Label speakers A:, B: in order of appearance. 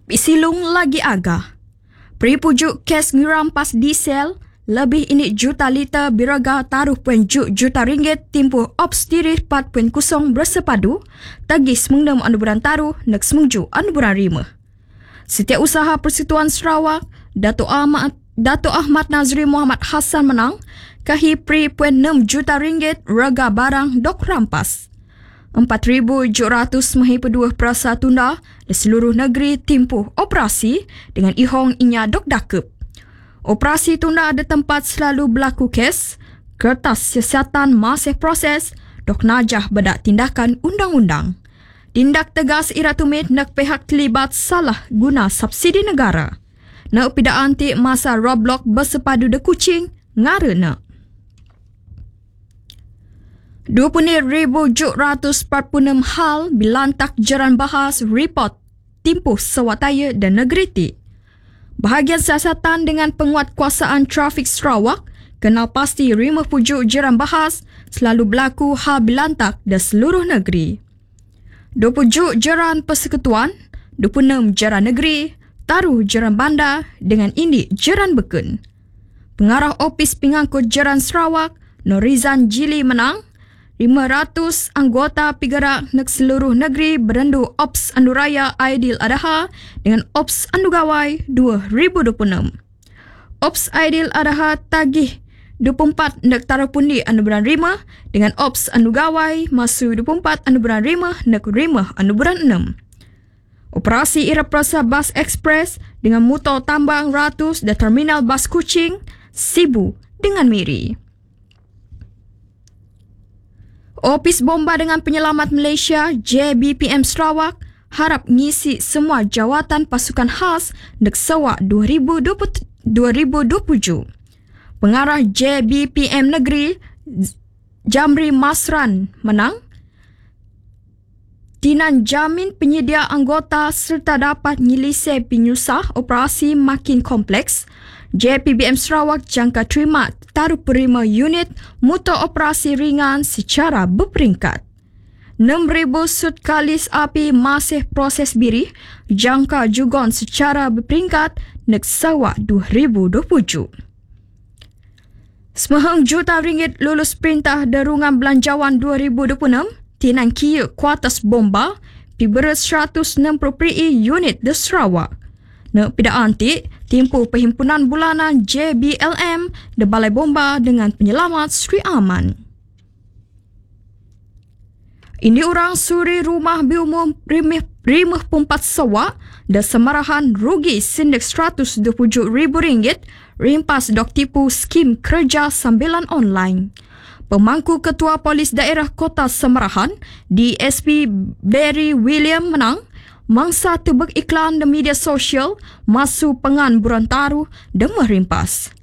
A: Pisilung lagi agah. Peri pujuk kes ngerampas diesel lebih ini juta liter biraga taruh juta ringgit timpuh ops tirih 4.0 bersepadu tagis mengdem anuburan taruh nak semungju anuburan rima. Setiausaha Persekutuan Sarawak Dato' Ahmad Nazri Muhammad Hassan menang kahi peri 6 juta ringgit rega barang dok rampas. 4,700 mahipedua perasa tunda di seluruh negeri timpuh operasi dengan ihong inya dok dakep. Operasi tunda ada tempat selalu berlaku kes, kertas siasatan masih proses, dok najah bedak tindakan undang-undang. Tindak tegas ira tumit nak pihak terlibat salah guna subsidi negara. Nak pidaan ti masa roadblock bersepadu de Kuching, ngara nak. 20,746 hal bilantak jaran bahas report timpuh sewataya dan negeri ti. Bahagian siasatan dengan penguatkuasaan trafik Sarawak kenal pasti 50 jaran bahas selalu berlaku hal bilantak di seluruh negeri. 27 jaran persekutuan, 26 jaran negeri, taruh jaran bandar dengan indik jaran beken. Pengarah Opis Pengangkut Jaran Sarawak, Norizan Jili menang. 500 anggota pigerak nak seluruh negeri berendu Ops Anduraya Aidil Adha dengan Ops Andugawai 2026. Ops Aidil Adha tagih 24 nak taruh pundi anuburan rima dengan Ops Andugawai masu 24 anuburan rima nak rima anuburan 6. Operasi Ira Prasa Bas Express dengan muto tambang ratus di Terminal Bas Kuching, Sibu dengan Miri. Opis Bomba dengan Penyelamat Malaysia JBPM Sarawak harap ngisi semua jawatan pasukan khas nak Sarawak 2027. Pengarah JBPM Negeri Jamri Masran menang. Tinan jamin penyedia anggota serta dapat nyilisai penyusah operasi makin kompleks. JPBM Sarawak jangka terima taruh perima unit mutu operasi ringan secara berperingkat. 6,000 sud kalis api masih proses birih jangka jugon secara berperingkat nak Sarawak 2027. 9 juta ringgit lulus perintah darungan belanjawan 2026 tinan kia kuartas bomba piberes 160 unit di Sarawak. Nak pidaan ti timpu perhimpunan bulanan JBLM di Balai Bomba dengan Penyelamat Sri Aman. Ini orang suri rumah biumum rimah pumpat Sarawak dan semarahan rugi sindik RM127,000 rimpas dok tipu skim kerja sambilan online. Pemangku Ketua Polis Daerah Kota Semarahan, DSP Barry William menang mangsa tebak iklan di media sosial masu pengan buran taruh dan merimpas.